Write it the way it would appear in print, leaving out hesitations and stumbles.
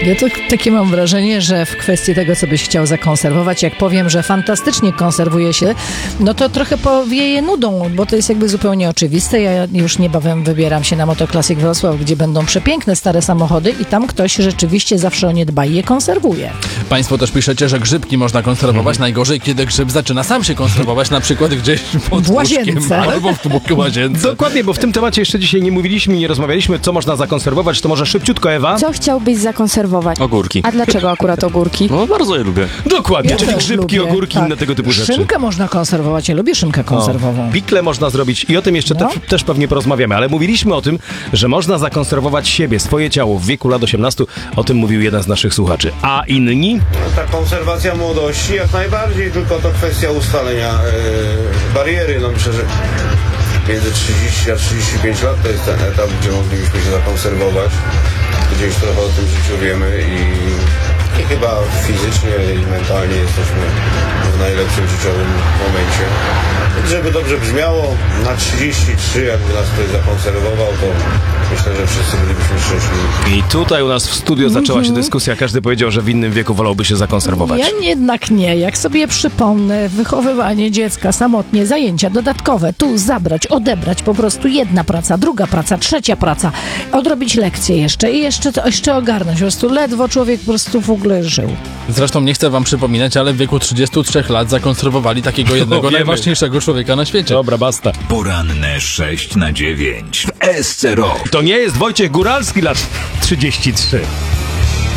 Ja to takie mam wrażenie, że w kwestii tego, co byś chciał zakonserwować, jak powiem, że fantastycznie konserwuje się, no to trochę powieje nudą, bo to jest jakby zupełnie oczywiste. Ja już niebawem wybieram się na Motoclassic Wrocław, gdzie będą przepiękne stare samochody i tam ktoś rzeczywiście zawsze o nie dba i je konserwuje. Państwo też piszecie, że grzybki można konserwować. Najgorzej, kiedy grzyb zaczyna sam się konserwować, na przykład gdzieś pod łóżkiem albo w łazience. Dokładnie, bo w tym temacie jeszcze dzisiaj nie mówiliśmy, nie rozmawialiśmy, co można zakonserwować, to może szybciutko, Ewa? Co chciałbyś zakonserwować? Ogórki. A dlaczego akurat ogórki? No bardzo je lubię. Dokładnie, Ja czyli też grzybki, lubię, ogórki, tak. inne tego typu rzeczy. Szynkę można konserwować, ja lubię szynkę konserwową. Pikle można zrobić i o tym jeszcze też pewnie porozmawiamy, ale mówiliśmy o tym, że można zakonserwować siebie, swoje ciało w wieku lat 18. O tym mówił jeden z naszych słuchaczy. A inni? Ta konserwacja młodości jak najbardziej, tylko to kwestia ustalenia bariery. No myślę, że między 30 a 35 lat to jest ten etap, gdzie moglibyśmy się zakonserwować. Gdzieś trochę o tym życiu wiemy i chyba fizycznie i mentalnie jesteśmy w najlepszym życiowym momencie. Żeby dobrze brzmiało, na 33 jakby nas ktoś zakonserwował, to myślę, że wszyscy bylibyśmy szczęśliwi. I tutaj u nas w studio zaczęła się dyskusja. Każdy powiedział, że w innym wieku wolałby się zakonserwować. Ja jednak nie. Jak sobie przypomnę, wychowywanie dziecka samotnie, zajęcia dodatkowe, tu zabrać, odebrać, po prostu jedna praca, druga praca, trzecia praca, odrobić lekcje jeszcze i jeszcze ogarnąć. Po prostu ledwo człowiek po prostu w ogóle żył. Zresztą nie chcę wam przypominać, ale w wieku 33 lat zakonserwowali takiego jednego najważniejszego człowieka na świecie. Dobra, basta. Poranne 6 na 9 w SC Rock. To nie jest Wojciech Góralski lat 33.